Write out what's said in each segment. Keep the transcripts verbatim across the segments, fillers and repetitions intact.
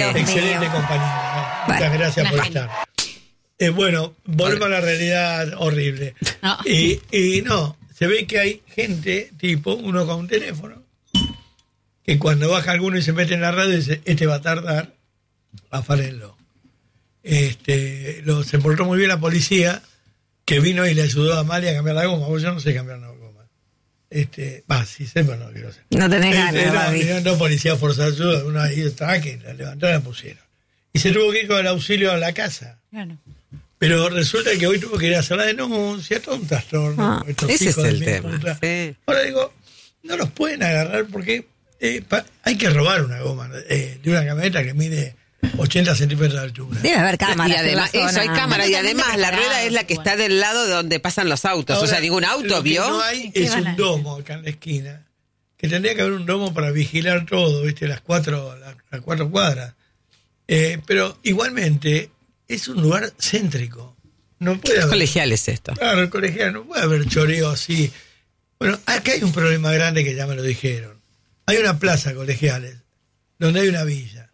Excelente mío. compañía. Muchas Bueno, gracias por genia. estar. Eh, bueno, volvemos a la realidad horrible. No. Y, y no, se ve que hay gente, tipo, uno con un teléfono, que cuando baja alguno y se mete en la radio dice, este va a tardar, afárenlo. Este, lo, se portó muy bien la policía, que vino y le ayudó a Amalia a cambiar la goma. Vos, yo no sé cambiar la goma. Este, va, sí sé, pero no quiero ser. No tenés ganas, Este, no, Babi. no, no, policía forzada ayuda, uno ahí estaba que la levantaron y la pusieron. Y se tuvo que ir con el auxilio a la casa. Claro. Pero resulta que hoy tuvo que ir a hacer la denuncia, todo un trastorno. Ah, estos ese hijos es el de mil tema, putas. sí. Ahora digo, no los pueden agarrar porque eh, pa- hay que robar una goma eh, de una camioneta que mide ochenta centímetros de altura. Debe haber cámaras. Y además, en la eso, hay zona. cámara y además la preparados, rueda es la que igual. está del lado de donde pasan los autos. Ahora, o sea, ningún auto, lo que ¿vio? no hay ¿Qué es van a un hacer? domo acá en la esquina, que tendría que haber un domo para vigilar todo, ¿viste? Las cuatro, las, las cuatro cuadras. Eh, pero igualmente es un lugar céntrico. No puede haber. Colegial es esto. Claro, el colegial no puede haber choreo así. Bueno, acá hay un problema grande que ya me lo dijeron. Hay una plaza Colegiales, donde hay una villa.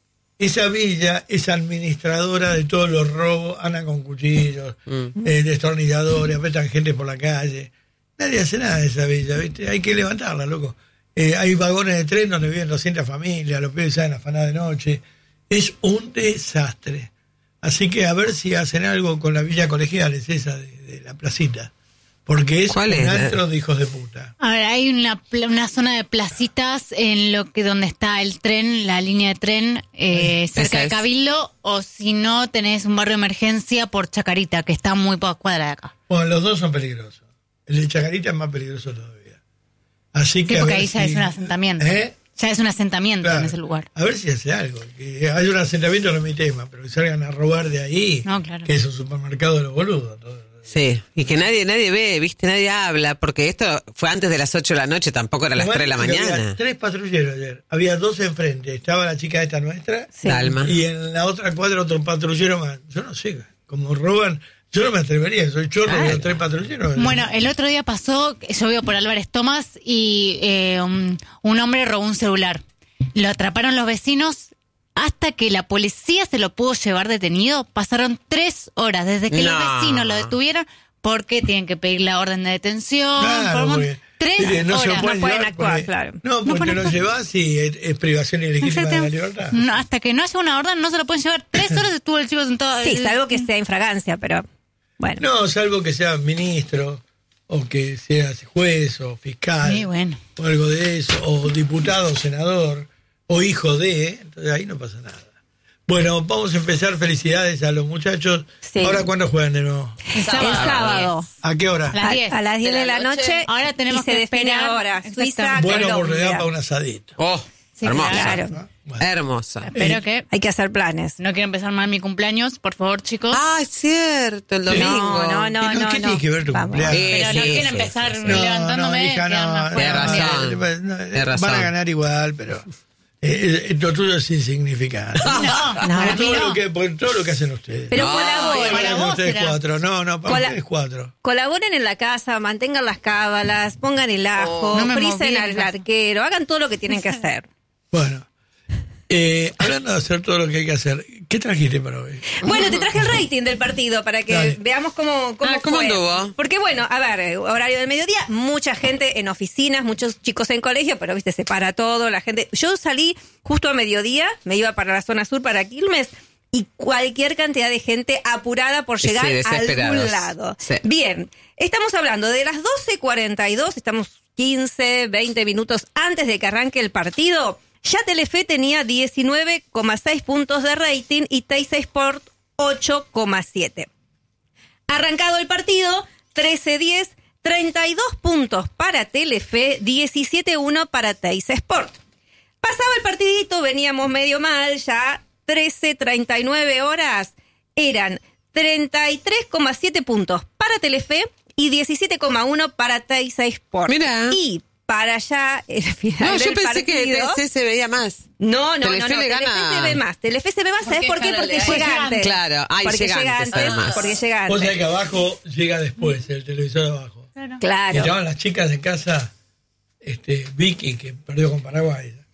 Esa villa es administradora de todos los robos, andan con cuchillos, Mm. eh, destornilladores, apretan gente por la calle. Nadie hace nada de esa villa, ¿viste? Hay que levantarla, loco. Eh, hay vagones de tren donde viven doscientas familias, los pibes salen afanados de noche. Es un desastre. Así que a ver si hacen algo con la villa Colegiales, esa de, de la placita. Porque es ¿Cuál un es? antro de hijos de puta. A ver, hay una, pla- una zona de placitas en lo que donde está el tren, la línea de tren, eh, Esa cerca de es. Cabildo, o si no, tenés un barrio de emergencia por Chacarita, que está muy poca cuadra de acá. Bueno, los dos son peligrosos. El de Chacarita es más peligroso todavía. Así que Sí, a porque ver ahí ya si- es un asentamiento. ¿Eh? Ya es un asentamiento Claro. en ese lugar. A ver si hace algo. Que haya un asentamiento no es mi tema, pero que salgan a robar de ahí, No, claro. que es un supermercado de los boludos. todo. Sí, y que nadie nadie ve, ¿viste? Nadie habla, porque esto fue antes de las ocho de la noche, tampoco era a las Lo tres de la malo es que mañana. Había tres patrulleros ayer. Había dos enfrente. Estaba la chica esta nuestra. Sí. Dalma. Y en la otra cuadra otro patrullero más. Yo no sé, como roban, yo no me atrevería, soy chorro de Claro. los tres patrulleros. Bueno, el otro día pasó, yo vivo por Álvarez Tomás y eh, un, un hombre robó un celular. Lo atraparon los vecinos hasta que la policía se lo pudo llevar detenido. Pasaron tres horas desde que No. los vecinos lo detuvieron porque tienen que pedir la orden de detención. Claro, por un mon- porque- tres mire, no se horas. pueden No pueden llevar actuar, porque- claro. No, No porque pueden lo actuar. llevas y es, es privación ilegítima de la Exacto. libertad. No, hasta que no haya una orden no se lo pueden llevar. Tres horas estuvo el chico sentado. Sí, salvo que sea infragancia, pero bueno. No, salvo que sea ministro, o que sea juez, o fiscal, Sí, bueno. o algo de eso, o diputado, senador, o hijo de, entonces ahí no pasa nada. Bueno, vamos a empezar. Felicidades a los muchachos. Sí. Ahora, ¿cuándo juegan de nuevo? El El sábado. ¿A qué hora? A las diez. A, a las diez de la noche. Ahora tenemos y se que define esperar. ahora. Exactamente. Suiza, Bueno, porque le da Colombia. para un asadito. Oh, Sí, hermosa. claro. ¿no? Bueno. Hermosa. Espero que Hay que hacer planes. no quiero empezar mal mi cumpleaños, por favor, chicos. Ah, es cierto, el domingo. No, no, no, ¿Y no, no. ¿Qué no. tiene que ver tu Vamos. cumpleaños? Sí, Pero sí, no quiero sí, empezar sí, sí. levantándome. hija, quedarme no, afuera. Tienes razón. no, no, Tienes razón. Van a ganar igual, pero eh, eh, lo tuyo es insignificante. No, No, para Por mí todo, no. lo que, por todo lo que hacen ustedes. Pero No, colaboren. para Para vos ustedes será. cuatro. No, no, para Cola- ustedes cuatro. Colaboren en la casa, mantengan las cábalas, pongan el ajo, Oh, no me frisen moví al en casa. arquero, hagan todo lo que tienen que hacer. Bueno, eh, hablando de hacer todo lo que hay que hacer, ¿qué trajiste para hoy? Bueno, te traje el rating del partido para que Dale. veamos cómo, cómo Ah, ¿cómo fue. anduvo? Porque bueno, a ver, eh, horario del mediodía, mucha gente en oficinas, muchos chicos en colegio, pero viste, se para todo, la gente. Yo salí justo a mediodía, me iba para la zona sur, para Quilmes, y cualquier cantidad de gente apurada por Sí, llegar a desesperados. algún lado. Sí. Bien, estamos hablando de las doce cuarenta y dos, estamos quince, veinte minutos antes de que arranque el partido. Ya Telefe tenía diecinueve coma seis puntos de rating y Teis Sport ocho coma siete. Arrancado el partido, trece diez, treinta y dos puntos para Telefe, diecisiete uno para Teis Sport. Pasaba el partidito, veníamos medio mal, ya trece treinta y nueve horas, eran treinta y tres coma siete puntos para Telefe y diecisiete coma uno para Teis Sport. Mirá. Y para allá, el final No, yo del pensé que partido- T C se veía más. no, no, Telefe no, no. le Telefe gana. se ve más. Telefe se ve más, ¿sabes Porque por qué? es Porque canal, llega es antes. Claro, ay, porque llega llega antes, antes. además. Porque llega Vos sabés antes. que abajo llega después, el televisor de abajo. Claro. Y Claro. estaban las chicas de casa, este, Vicky, que perdió con Paraguay,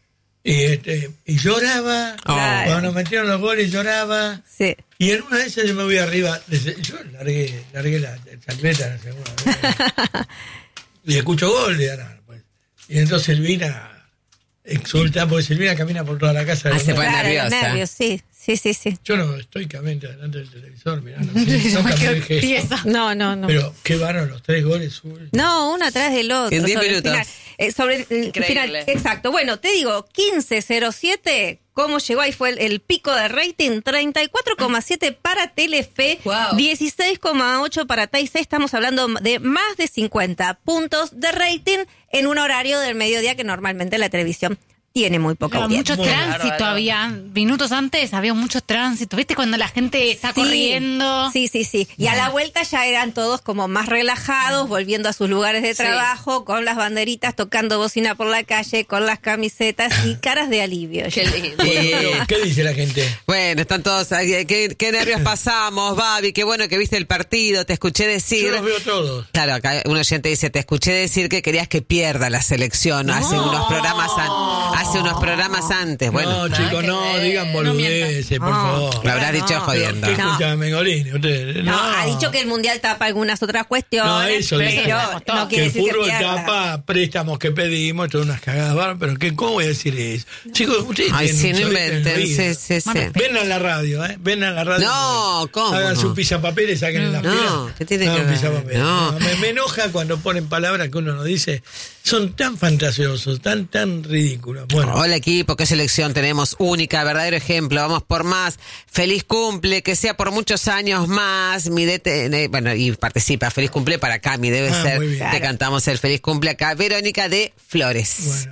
Y, este, y lloraba, Oh. cuando nos metieron los goles lloraba. Sí. Y en una de esas yo me voy arriba, desde- yo largué, largué la chancleta en la segunda vez. Y escucho gol de Arana, pues. Y entonces Silvina exulta, porque Silvina camina por toda la casa. Ah, se pone Claro, los nerviosa. nervios, sí. Sí, sí, sí. Yo no estoicamente delante del televisor mirando, así, no cambié el gesto. Tiesa. No, no, no. Pero qué varon los tres goles. uy. No, uno atrás del otro. En diez sobre el minutos. final. Eh, sobre el Increíble. final. Exacto. Bueno, te digo, quince cero siete, ¿cómo llegó? Ahí fue el, el pico de rating, treinta y cuatro coma siete para Telefe, Wow. dieciséis coma ocho para T I C. Estamos hablando de más de cincuenta puntos de rating en un horario del mediodía que normalmente la televisión tiene muy poca Había audiencia. mucho Muy tránsito, bárbaro. había minutos antes, había mucho tránsito. ¿Viste cuando la gente está Sí, corriendo? Sí, sí, sí. Y a la vuelta ya eran todos como más relajados, volviendo a sus lugares de Sí. trabajo, con las banderitas, tocando bocina por la calle, con las camisetas y caras de alivio. Qué lindo. Bueno, pero, ¿qué dice la gente? Bueno, están todos, ay, qué, qué nervios pasamos, Babi, qué bueno que viste el partido, te escuché decir... Yo los veo todos. Claro, acá un oyente dice, te escuché decir que querías que pierda la selección hace unos programas an- hace unos programas antes. Bueno, no, chicos, que no, ver, digan no boludeces, por No. favor. lo habrás no, dicho pero jodiendo. ¿Qué No. escuchan Mengolini? Ustedes? No, No, ha dicho que el mundial tapa algunas otras cuestiones, No, eso dice. pero no que quiere el decir que fútbol pierda. tapa préstamos que pedimos, todas unas cagadas bárbaras, pero ¿qué, ¿cómo voy a decir eso? Chicos, ustedes Ay, tienen sí, un no solete en la inventen, vida. sí, sí, sí. Bueno, Ven a la radio, ¿eh? Ven a la radio. No, ¿cómo Hagan no? su pisapapeles, saquen las No, pilas. ¿qué tiene que Hagan ver? pisapapeles. No. No, me, me enoja cuando ponen palabras que uno no dice. Son tan fantasiosos, tan, tan ridículos. Bueno, Hola equipo, qué selección tenemos, única, verdadero ejemplo, vamos por más, feliz cumple, que sea por muchos años más, mi dete, eh, bueno, y participa, feliz cumple para Cami, debe Ah, ser, muy bien. que cantamos el feliz cumple acá, Verónica de Flores. Bueno.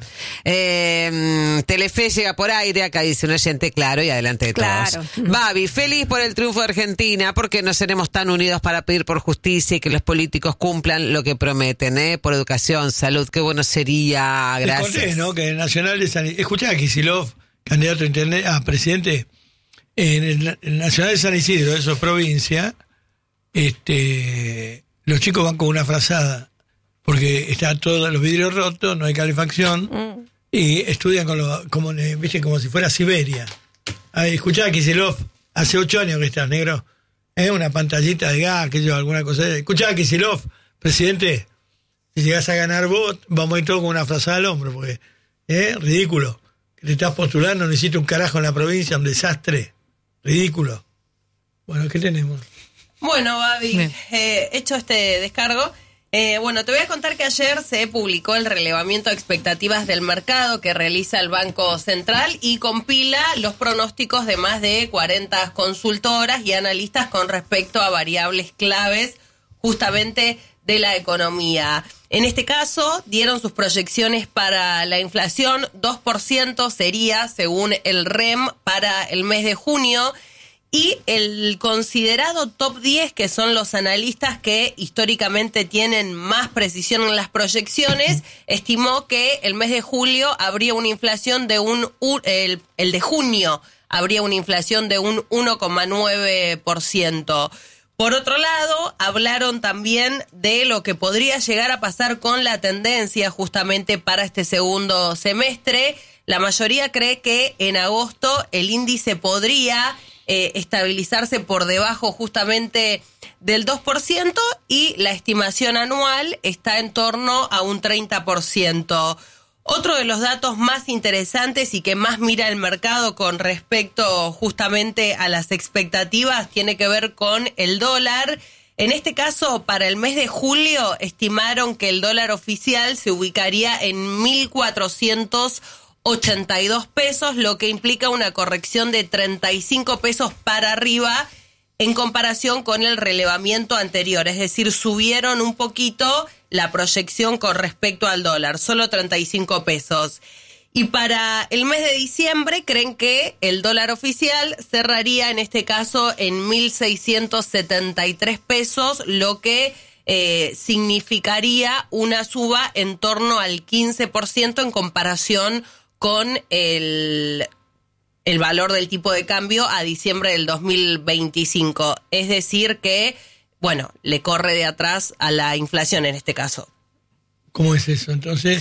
Eh, Telefe llega por aire, acá dice un oyente, claro, y adelante de Claro. todos. Babi, feliz por el triunfo de Argentina, porque no seremos tan unidos para pedir por justicia y que los políticos cumplan lo que prometen, ¿eh? Por educación, salud, qué bueno sería, les gracias. conté, ¿no? Que el Nacional de San Isidro. Escuchá a Kicillof, candidato a, internet, a presidente, en el, el Nacional de San Isidro, eso es provincia. Este, los chicos van con una frazada, porque está todos los vidrios rotos, no hay calefacción, Mm. y estudian con lo, como, eh, ¿viste? Como si fuera Siberia. Ahí, escuchá a Kicillof, hace ocho años que estás, negro. Es una pantallita de gas, que yo, alguna cosa. Escuchá a Kicillof, presidente. Si llegás a ganar vos, vamos a ir todos con una frazada al hombro, porque es ridículo. Que te estás postulando, no hiciste un carajo en la provincia, un desastre. Ridículo. Bueno, ¿qué tenemos? Bueno, Babi, eh, hecho este descargo, eh, bueno, te voy a contar que ayer se publicó el relevamiento de expectativas del mercado que realiza el Banco Central y compila los pronósticos de más de cuarenta consultoras y analistas con respecto a variables claves justamente de la economía. En este caso, dieron sus proyecciones para la inflación, dos por ciento sería, según el R E M, para el mes de junio. Y el considerado top diez, que son los analistas que históricamente tienen más precisión en las proyecciones, estimó que el mes de julio habría una inflación de un, un- el, el de junio habría una inflación de un uno coma nueve por ciento. Por otro lado, hablaron también de lo que podría llegar a pasar con la tendencia justamente para este segundo semestre. La mayoría cree que en agosto el índice podría eh, estabilizarse por debajo justamente del dos por ciento y la estimación anual está en torno a un treinta por ciento. Otro de los datos más interesantes y que más mira el mercado con respecto justamente a las expectativas tiene que ver con el dólar. En este caso, para el mes de julio, estimaron que el dólar oficial se ubicaría en mil cuatrocientos ochenta y dos pesos, lo que implica una corrección de treinta y cinco pesos para arriba en comparación con el relevamiento anterior, es decir, subieron un poquito la proyección con respecto al dólar, solo treinta y cinco pesos. Y para el mes de diciembre creen que el dólar oficial cerraría en este caso en mil seiscientos setenta y tres pesos, lo que eh, significaría una suba en torno al quince por ciento en comparación con el... el valor del tipo de cambio a diciembre del dos mil veinticinco. Es decir que, bueno, le corre de atrás a la inflación en este caso. ¿Cómo es eso? Entonces,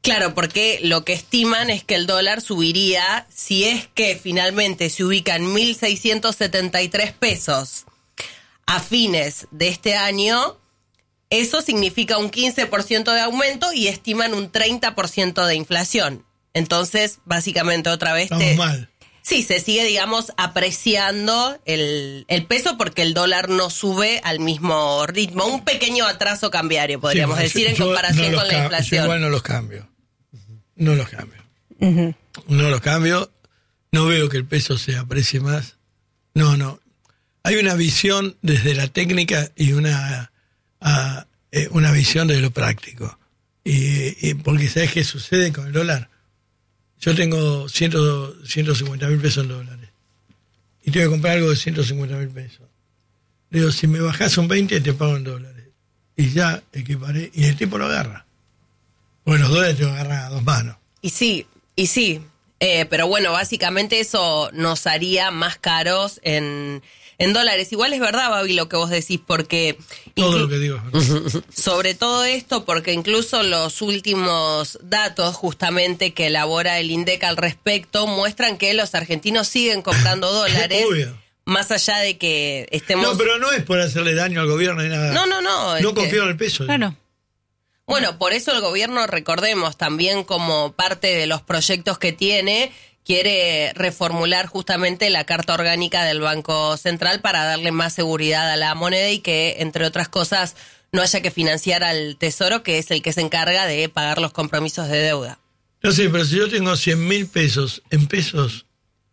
Claro, porque lo que estiman es que el dólar subiría si es que finalmente se ubica en mil seiscientos setenta y tres pesos a fines de este año. Eso significa un quince por ciento de aumento y estiman un treinta por ciento de inflación. Entonces, básicamente, otra vez... Estamos te... mal. Sí, se sigue, digamos, apreciando el, el peso porque el dólar no sube al mismo ritmo. Un pequeño atraso cambiario, podríamos Sí, decir, yo- en yo comparación no con los la cam- inflación. Yo igual no los cambio. No los cambio. Ujú. No los cambio. No veo que el peso se aprecie más. No, no. Hay una visión desde la técnica y una, a, eh, una visión desde lo práctico. Y, y porque ¿sabes qué sucede con el dólar? Yo tengo ciento cincuenta mil pesos en dólares. Y tengo que comprar algo de ciento cincuenta mil pesos. Digo, si me bajás un veinte, te pago en dólares. Y ya equiparé. Y el tipo lo agarra. Porque los dólares te lo agarran a dos manos. Y sí, y sí. Eh, pero bueno, básicamente eso nos haría más caros en, en dólares. Igual es verdad, Babi, lo que vos decís, porque... Todo inclu- lo que digo es verdad. Sobre todo esto, porque incluso los últimos datos justamente que elabora el INDEC al respecto muestran que los argentinos siguen comprando dólares, Obvio. más allá de que estemos... No, pero no es por hacerle daño al gobierno ni nada. No, no, no, es No que- confío en el peso. Claro. Bueno, por eso el gobierno, recordemos, también como parte de los proyectos que tiene, quiere reformular justamente la Carta Orgánica del Banco Central para darle más seguridad a la moneda y que, entre otras cosas, no haya que financiar al Tesoro, que es el que se encarga de pagar los compromisos de deuda. No sé, pero si yo tengo cien mil pesos en pesos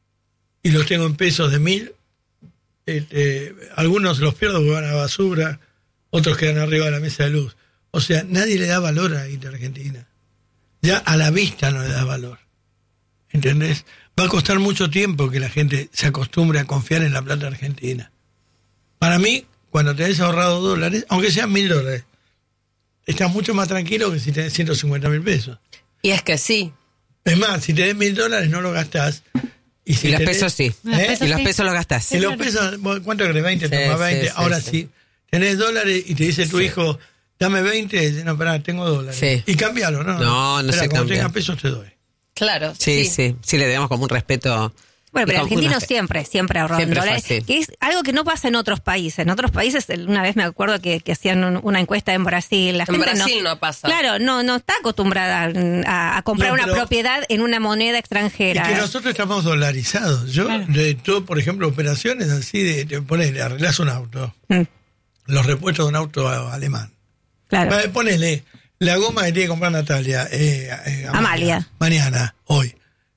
y los tengo en pesos de mil, eh, eh, algunos los pierdo porque van a la basura, otros quedan arriba de la mesa de luz. O sea, nadie le da valor a Guita Argentina. Ya a la vista no le da valor. ¿Entendés? Va a costar mucho tiempo que la gente se acostumbre a confiar en la plata argentina. Para mí, cuando tenés ahorrado dólares, aunque sean mil dólares, estás mucho más tranquilo que si tenés ciento cincuenta mil pesos. Y es que sí. Es más, si tenés mil dólares no lo gastás. Y, si Y los tenés- pesos sí. Los ¿Eh? pesos Y los sí. pesos los gastás. Y los pesos, ¿cuánto crees? veinte, Sí, toma sí, veinte. sí, Ahora sí. si tenés dólares y te dice tu hijo, dame veinte, dice, no, pará, tengo dólares. Sí. Y cámbialo, ¿no? No, no Esperá, se cuando cambia. tengas pesos te doy. Claro. Sí, sí, sí, le damos como un respeto. Bueno, pero y el como argentino una fe. siempre, siempre ahorró en Siempre fue dólares, así. que es algo que no pasa en otros países. En otros países, el- una vez me acuerdo que, que hacían un- una encuesta en Brasil. La En gente Brasil no pasa. Claro, no, no está acostumbrada a, a comprar No, una pero- propiedad en una moneda Es extranjera. que nosotros estamos dolarizados. Yo, de todo, por ejemplo, operaciones así de, de ponele, arreglás un auto, Mm, los repuestos de un auto a- alemán. claro. Va, Ponele, la goma que tiene que comprar Natalia, eh, eh, Amalia. mañana, hoy.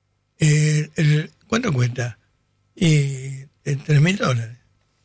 Eh, el- ¿Cuánto cuesta? Y eh, tres mil dólares.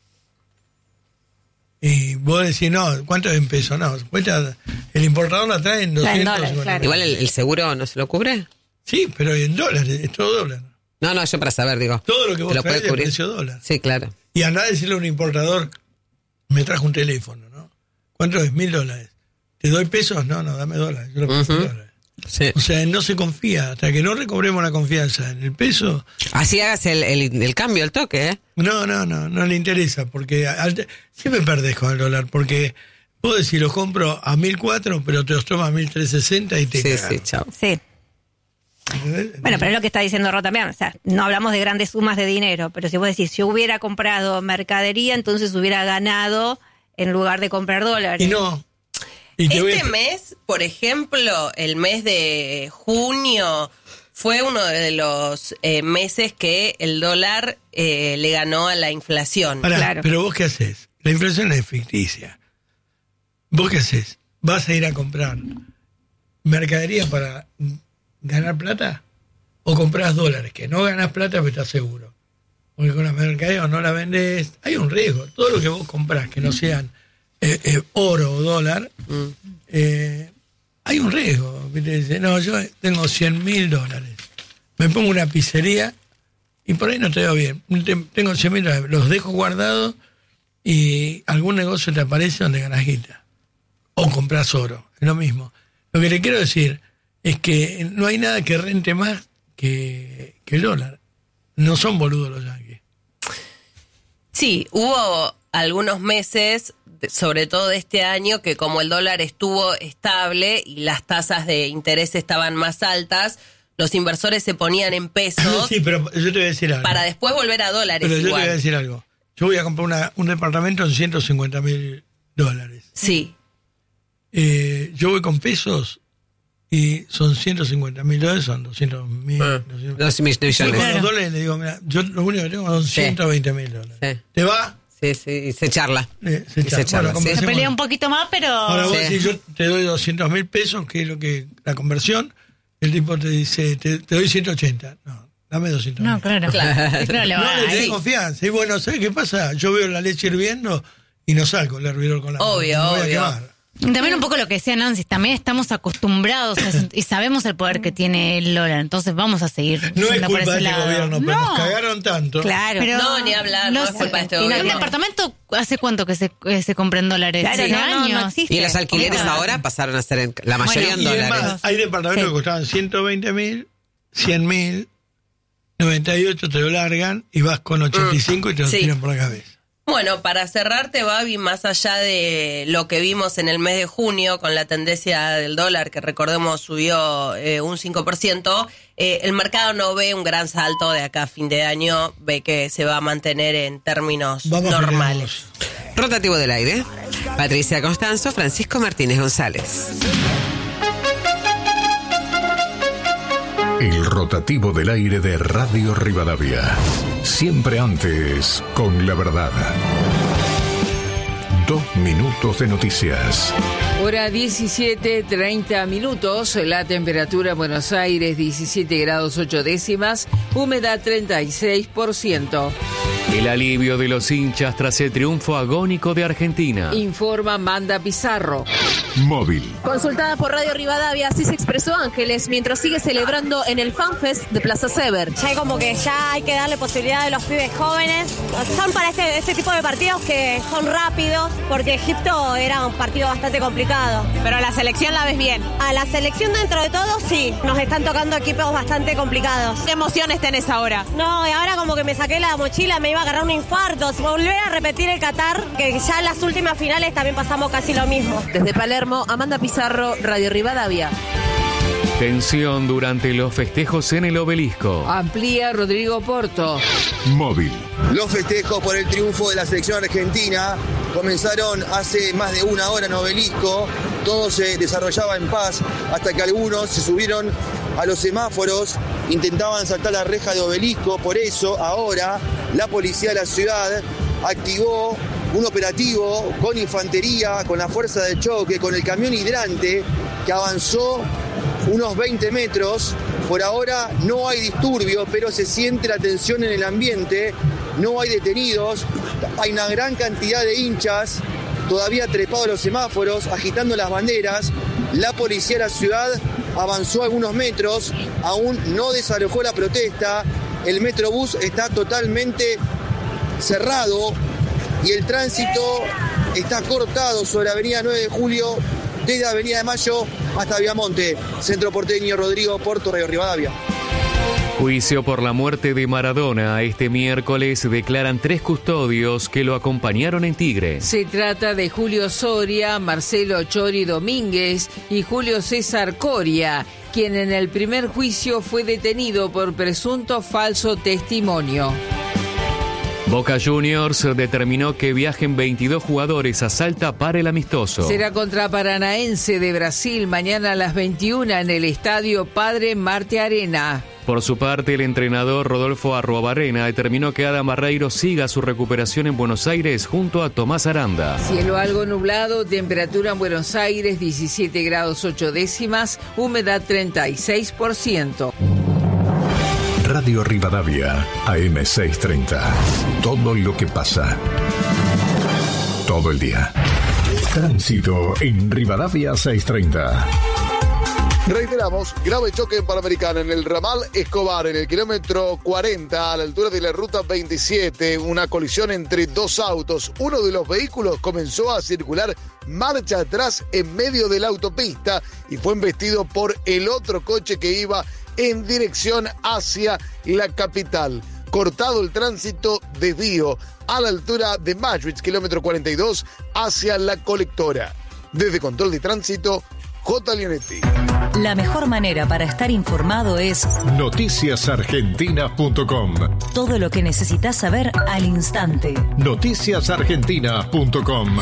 Y vos decís, no, ¿cuánto es en peso? No, cuesta, el importador la trae en Trae en doscientos. dólares, claro. Igual el, el seguro no se lo cubre. Sí, pero en dólares, es todo dólar. No, no, yo para saber, digo. Todo lo que ¿te vos lo traes puede es cubrir? precio dólar. Sí, claro. Y andá a decirle a un importador, me trajo un teléfono, ¿no? ¿Cuánto es? Mil dólares. ¿Te doy pesos? No, no, dame dólares. Yo lo pago en Ujú. dólares. Sí. O sea, no se confía. Hasta que no recobremos la confianza en el peso, Así hagas el, el, el cambio, el toque, ¿eh? no, no, no, no le interesa. Porque al- siempre perdés con el dólar. Porque vos decís, los compro a mil cuatro, pero te los tomas a mil trescientos sesenta y te Sí, cagan. sí, chao. Sí. ¿Entendés? Bueno, pero es lo que está diciendo Ro también. O sea, no hablamos de grandes sumas de dinero, pero si vos decís, yo hubiera comprado mercadería, entonces hubiera ganado en lugar de comprar dólares. Y no. Y te voy a- Este mes, por ejemplo, el mes de junio, fue uno de los eh, meses que el dólar eh, le ganó a la inflación. Pará, Claro. pero vos qué haces? La inflación es ficticia. ¿Vos qué haces? ¿Vas a ir a comprar mercadería para ganar plata? ¿O compras dólares? Que no ganas plata, pero estás seguro. Porque con la mercadería o no la vendés, hay un riesgo. Todo lo que vos comprás, que no sean eh, eh, oro o dólar, eh, hay un riesgo. ¿Viste? Dice, no, yo tengo cien mil dólares. Me pongo una pizzería y por ahí no te veo bien. Te- Tengo cien mil dólares, los dejo guardados y algún negocio te aparece donde ganas guita. O compras oro, es lo mismo. Lo que le quiero decir es que no hay nada que rente más que, que el dólar. No son boludos los yanquis. Sí, hubo algunos meses, sobre todo de este año, que como el dólar estuvo estable y las tasas de interés estaban más altas, los inversores se ponían en pesos. Sí, pero yo te voy a decir algo. Para después volver a dólares. Pero yo igual. te voy a decir algo. Yo voy a comprar una, un departamento en ciento cincuenta mil dólares. Sí. Eh, yo voy con pesos y son ciento cincuenta mil dólares, son doscientos mil. Ah, dos millones. Yo con Claro. los dólares le digo, mira, yo lo único que tengo son Sí. ciento veinte mil dólares. Sí. ¿Te va? Sí, sí, y se charla. Eh, se Y se charla. charla, sí. conversemos. Se pelea un poquito más, pero... Ahora vos Sí. si yo te doy doscientos mil pesos, que es lo que la conversión, el tipo te dice, te, te doy ciento ochenta. No, dame doscientos mil. No, claro. Claro. Sí, no le va No, a le tenés sí. confianza. Y bueno, ¿sabes qué pasa? Yo veo la leche hirviendo y no salgo el hervidor con la mano. Obvio, Me voy a obvio. quemar. Y también un poco lo que decía Nancy, también estamos acostumbrados a eso, y sabemos el poder que tiene el dólar, entonces vamos a seguir. No es yendo por culpa ese de este lado. gobierno, pero No. nos cagaron tanto. Claro. Pero No, ni hablar, no es culpa de este ¿Un gobierno. departamento hace cuánto que se, que se compra en dólares? Claro, ¿Cien no, no, no años? existe. Y los alquileres Claro. ahora pasaron a ser en, la mayoría Bueno, Y en es dólares. más, hay departamentos Sí. que costaban ciento veinte mil, cien mil, noventa y ocho te lo largan y vas con ochenta y cinco y te lo Sí. tiran por la cabeza. Bueno, para cerrarte, Babi, más allá de lo que vimos en el mes de junio con la tendencia del dólar, que recordemos subió eh, un cinco por ciento, eh, el mercado no ve un gran salto de acá a fin de año, ve que se va a mantener en términos Vamos normales. Rotativo del aire. Patricia Constanzo, Francisco Martínez González. El rotativo del aire de Radio Rivadavia. Siempre antes, con la verdad. Dos minutos de noticias. Hora diecisiete, treinta minutos, la temperatura en Buenos Aires diecisiete grados ocho décimas, humedad treinta y seis por ciento. El alivio de los hinchas tras el triunfo agónico de Argentina. Informa Manda Pizarro. Móvil. Consultada por Radio Rivadavia, así se expresó Ángeles mientras sigue celebrando en el FanFest de Plaza Sever. Ya hay como que ya hay que darle posibilidad a los pibes jóvenes. Son para este, este tipo de partidos que son rápidos, porque Egipto era un partido bastante complicado. Pero a la selección la ves bien. A la selección dentro de todo, sí. Nos están tocando equipos bastante complicados. ¿Qué emociones tenés ahora? No, y ahora como que me saqué la mochila, me iba a agarrar un infarto. Volver a repetir el Qatar, que ya en las últimas finales también pasamos casi lo mismo. Desde Palermo, Amanda Pizarro, Radio Rivadavia. Tensión durante los festejos en el Obelisco. Amplía Rodrigo Porto. Móvil. Los festejos por el triunfo de la selección argentina comenzaron hace más de una hora en Obelisco. Todo se desarrollaba en paz hasta que algunos se subieron a los semáforos, intentaban saltar la reja de Obelisco. Por eso ahora la policía de la ciudad activó un operativo con infantería, con la fuerza de choque, con el camión hidrante que avanzó unos veinte metros. Por ahora no hay disturbio, pero se siente la tensión en el ambiente. No hay detenidos, hay una gran cantidad de hinchas todavía trepados en los semáforos, agitando las banderas. La policía de la ciudad avanzó algunos metros, aún no desalojó la protesta. El Metrobús está totalmente cerrado y el tránsito está cortado sobre Avenida nueve de Julio, desde Avenida de Mayo hasta Viamonte. Centro porteño, Rodrigo Porto, Radio Rivadavia. Juicio por la muerte de Maradona. Este miércoles declaran tres custodios que lo acompañaron en Tigre. Se trata de Julio Soria, Marcelo Chori Domínguez y Julio César Coria, quien en el primer juicio fue detenido por presunto falso testimonio. Boca Juniors determinó que viajen veintidós jugadores a Salta para el amistoso. Será contra Paranaense de Brasil mañana a las veintiuna en el estadio Padre Marte Arena. Por su parte, el entrenador Rodolfo Arruabarrena determinó que Adam Barreiro siga su recuperación en Buenos Aires junto a Tomás Aranda. Cielo algo nublado, temperatura en Buenos Aires diecisiete grados ocho décimas, humedad treinta y seis por ciento. Radio Rivadavia, A M seiscientos treinta. Todo lo que pasa. Todo el día. Tránsito en Rivadavia seiscientos treinta. Reiteramos, grave choque en Panamericana en el ramal Escobar, en el kilómetro cuarenta, a la altura de la ruta veintisiete, una colisión entre dos autos. Uno de los vehículos comenzó a circular marcha atrás en medio de la autopista y fue embestido por el otro coche que iba en dirección hacia la capital. cortado el tránsito, desvío a la altura de Maschwitz, kilómetro cuarenta y dos, hacia la colectora. Desde Control de Tránsito, J. Leonetti. La mejor manera para estar informado es noticias argentinas punto com. Todo lo que necesitas saber al instante. noticias argentinas punto com.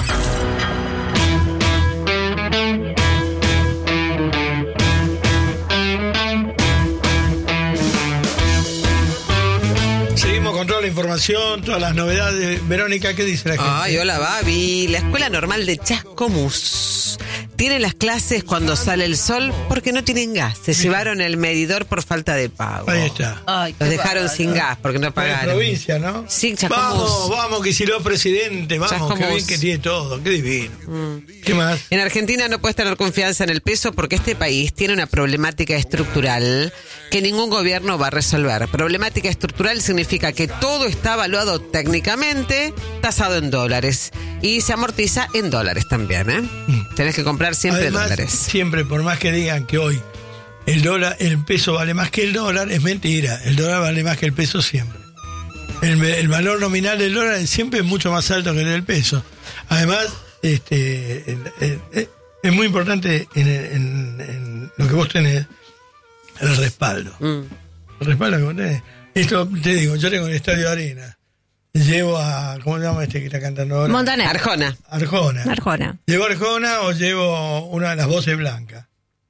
Seguimos con toda la información, todas las novedades. Verónica, ¿qué dice la gente? Ay, hola, Babi. La Escuela Normal de Chascomús tiene las clases cuando sale el sol porque no tienen gas. Se llevaron el medidor por falta de pago. Ahí está. Ay, Los qué dejaron bárbaro. sin gas porque no En pagaron. provincia, ¿no? Sí, Chascomús. Vamos, vamos, que si lo presidente, vamos, Chascomús. que bien que tiene todo, qué divino. Mm. ¿Qué más? En Argentina no puedes tener confianza en el peso porque este país tiene una problemática estructural que ningún gobierno va a resolver. Problemática estructural significa que todo está evaluado técnicamente, tasado en dólares y se amortiza en dólares también, ¿eh? Mm. Tenés que comprar siempre Además, dólares. siempre, por más que digan que hoy el dólar, el peso vale más que el dólar, es mentira. El dólar vale más que el peso siempre. El, el valor nominal del dólar es siempre mucho más alto que el del peso. Además, este, el- el- el- es muy importante en, en- en lo que vos tenés, el respaldo. Mm. El respaldo que vos tenés. Esto, te digo, yo tengo el Estadio de Arena. Llevo a, ¿cómo se llama este que está cantando ahora? Montaner. Arjona. Arjona. Arjona. ¿Llevo Arjona o llevo una de las voces blancas?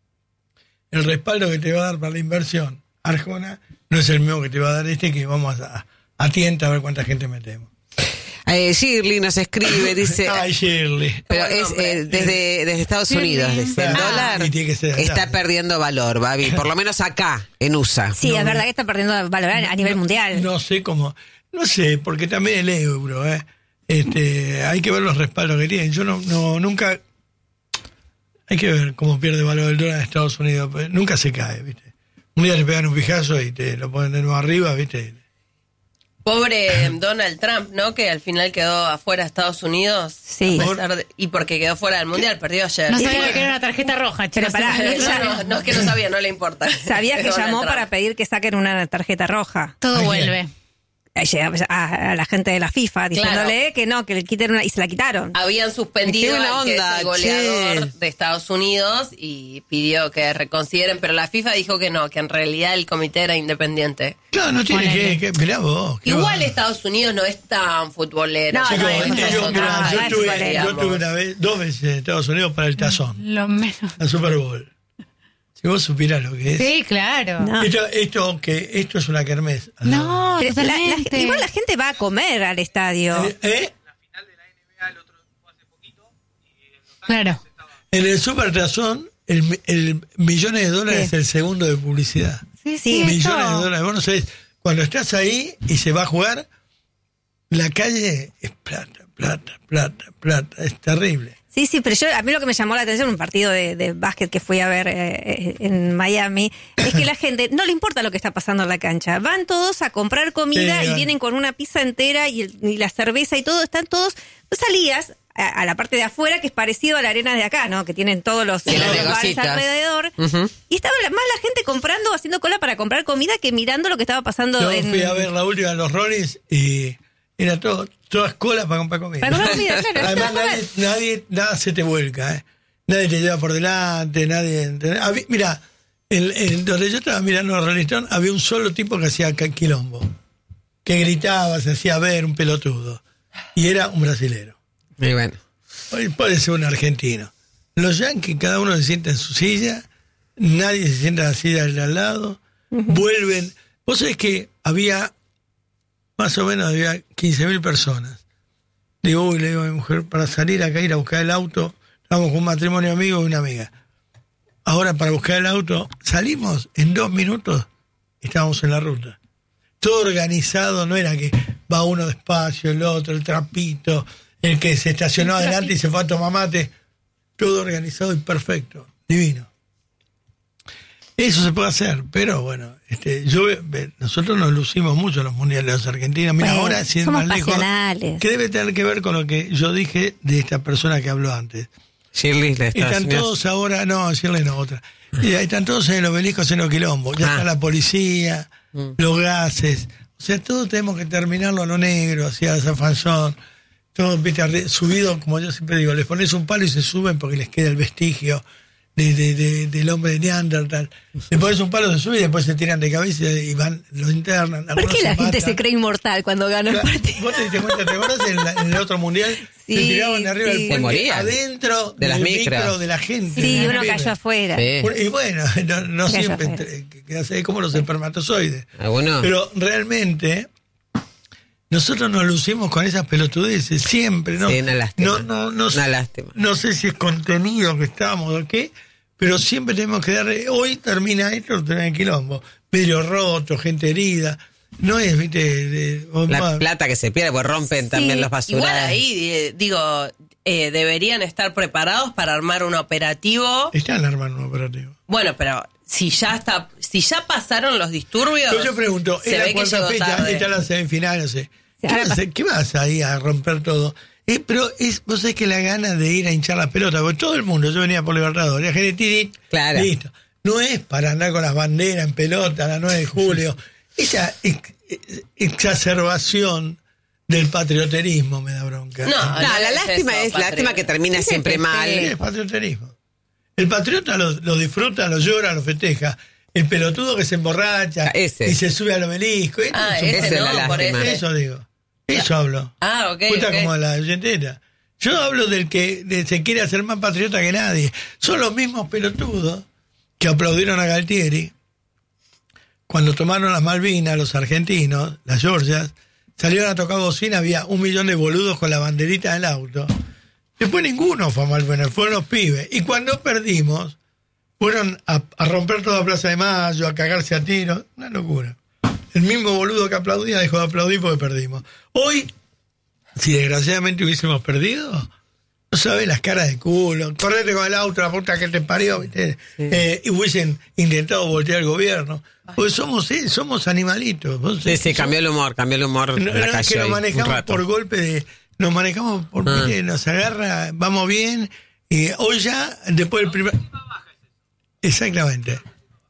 El respaldo que te va a dar para la inversión, Arjona, no es el mismo que te va a dar este, que vamos a, a tienta a ver cuánta gente metemos. Eh, Shirley nos escribe, dice... Ay, Shirley. Pero es eh, desde, desde Estados Unidos, dice, el Ah, dólar y tiene que ser allá. está perdiendo valor, Babi, por lo menos acá, en U S A. Sí, es verdad que está perdiendo valor a nivel mundial. No sé cómo, no sé, porque también el euro, ¿eh? Este, hay que ver los respaldos que tienen. Yo no, no nunca, hay que ver cómo pierde valor el dólar en Estados Unidos. Pues nunca se cae, ¿viste? Un día le pegan un pijazo y te lo ponen de nuevo arriba, ¿viste? Pobre Donald Trump, ¿no? Que al final quedó afuera de Estados Unidos. Sí. A pesar de- y porque quedó fuera del Mundial, perdió ayer. No Sí, sabía porque- que era una tarjeta roja, Pero chicos. pará, No, ella- no, no es que no sabía, no le importa. Sabía que Donald llamó Trump. para pedir que saquen una tarjeta roja. Todo Ay, vuelve. A, a- a la gente de la FIFA diciéndole que no, que le quiten una, y se la quitaron. Habían suspendido Qué buena al que es onda, el goleador che. de Estados Unidos y pidió que reconsideren, pero la FIFA dijo que no, que en realidad el comité era independiente. No, no tiene Ponele. que, que mirá vos. qué Igual va. Estados Unidos no es tan futbolero. No, Chicos, no, este, no, yo, no, mirá, no, yo no es tuve, futbolero. yo tuve una vez, dos veces en Estados Unidos para el tazón, Lo menos. la Super Bowl. Si vos supieras lo que es. Sí, claro. No. Esto, esto, que, esto es una kermés. No, Pero la- la- totalmente. igual la gente va a comer al estadio. ¿Eh? ¿Eh? Claro. En el Super Tazón, el, el millones de dólares Sí. es el segundo de publicidad. Sí, Sí, sí. Millones esto- de dólares. Vos no sabés, cuando estás ahí y se va a jugar, la calle es plata, plata, plata, plata. Es terrible. Sí, sí, pero yo, a mí lo que me llamó la atención, un partido de, de básquet que fui a ver eh, eh, en Miami, es que la gente no le importa lo que está pasando en la cancha. Van todos a comprar comida Sí, y van. vienen con una pizza entera y, el- y la cerveza y todo. Están todos. Vos salías a, a la parte de afuera, que es parecido a la arena de acá, ¿no? Que tienen todos los, Sí, los las bares negocitas. alrededor. Ujú. Y estaba la- más la gente comprando, haciendo cola para comprar comida que mirando lo que estaba pasando Yo en. fui a ver la última de los Rollins y era todo, todas colas para comprar comida. Para comprar comida, claro. Además, nadie, nadie, nada se te vuelca, ¿eh? Nadie te lleva por delante, nadie. Había- mira, en, en donde yo estaba mirando a Rolling Stone, había un solo tipo que hacía ca- quilombo, que gritaba, se hacía ver, un pelotudo. Y era un brasilero. Y bueno. Hoy puede ser un argentino. Los yanquis, cada uno se sienta en su silla, nadie se sienta en la silla del de al lado, vuelven. Vos sabés que había, más o menos, había quince mil personas. Digo, uy, le digo a mi mujer, para salir acá, ir a buscar el auto, vamos con un matrimonio amigo y una amiga. Ahora, para buscar el auto, salimos en dos minutos, estábamos en la ruta. Todo organizado, no era que va uno despacio, el otro, el trapito, el que se estacionó adelante y se fue a tomar mate. Todo organizado y perfecto, divino. Eso se puede hacer, pero bueno, este, yo ve- nosotros nos lucimos mucho en los mundiales de los argentinos. Mira, Bueno, ahora sin somos más lejos, pasionales. que debe tener que ver con lo que yo dije de esta persona que habló antes. Shirley de Estados Están Unidos. todos ahora, no, Shirley no, otra. Y ahí están todos en el obelisco haciendo quilombo. Ya Ah. está la policía, los gases. O sea, todos tenemos que terminarlo a lo negro, hacia esa fanzón. Todos, viste, subido, como yo siempre digo, les pones un palo y se suben porque les queda el vestigio de, de, de, del hombre de Neandertal. Le pones un palo, se sube y después se tiran de cabeza y van, los internan. ¿Por qué la gente se cree inmortal cuando gana el partido? ¿Vos te diste cuenta? ¿Te acuerdas en, la, en el otro mundial? Sí, se tiraban de arriba sí. del puente, morían. adentro De las del micros. micro de la gente. Sí, de uno la cayó afuera. Sí. Y bueno, no, no Cayó siempre, afuera. entre- que- que hace como los espermatozoides. ¿Alguno? Pero realmente, nosotros nos lucimos con esas pelotudeces, siempre, ¿no? Sí, una lástima. No, no, no, Una lástima. no sé si es contenido que estamos o qué, pero siempre tenemos que darle, hoy termina esto, termina el quilombo. Vidrio roto, gente herida. No es, viste, de- o La más- plata que se pierde, pues rompen Sí, también los Igual basurales. ahí, eh, digo, eh, deberían estar preparados para armar un operativo. Están armando un operativo. Bueno, pero si ya está, si ya pasaron los disturbios, Pero yo pregunto, se en la ve que cuarta llegó fecha, tarde. está la semifinal, no sé. ¿Qué Ahora vas, a- qué vas ahí a romper todo? Eh, pero es, vos sabés que la gana de ir a hinchar las pelotas, porque todo el mundo, yo venía por Libertadores, la gente tiri, Claro. listo. No es para andar con las banderas en pelota a las nueve de julio. Esa ex- ex- exacerbación del patrioterismo me da bronca. No, No, no la es lástima eso, es lástima patriota. que termina siempre mal. Sí, es patrioterismo. El patriota lo, lo disfruta, lo llora, lo festeja. El pelotudo que se emborracha Ah, ese. y se sube al obelisco. Esto Ah, es un ese Esa es patriota. la no, por lástima. ese. Eso digo. Eso hablo. Ah, ok. Puta ok. como la oyentera. Yo hablo del que de- se quiere hacer más patriota que nadie. Son los mismos pelotudos que aplaudieron a Galtieri cuando tomaron las Malvinas, los argentinos, las Georgias, salieron a tocar bocina, había un millón de boludos con la banderita del auto. Después ninguno fue a Malvinas, fueron los pibes. Y cuando perdimos, fueron a, a romper toda Plaza de Mayo, a cagarse a tiros. Una locura. El mismo boludo que aplaudía dejó de aplaudir porque perdimos. Hoy, si desgraciadamente hubiésemos perdido, no sabés las caras de culo, correte con el auto, la puta que te parió, ¿viste? Eh, y hubiesen intentado voltear el gobierno. Porque somos, eh, somos animalitos. Vos- Sí, sí, cambió el humor, cambió el humor no, en no, la es calle que nos ahí, un manejamos rato. por golpe de. Nos manejamos por. Ah. viste, nos agarra, vamos bien. Y hoy ya, después del primer. Exactamente.